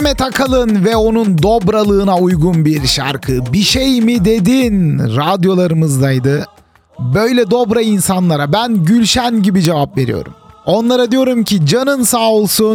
Mehmet Akalın ve onun dobralığına uygun bir şarkı. Bir şey mi dedin? Radyolarımızdaydı. Böyle dobra insanlara ben Gülşen gibi cevap veriyorum. Onlara diyorum ki canın sağ olsun.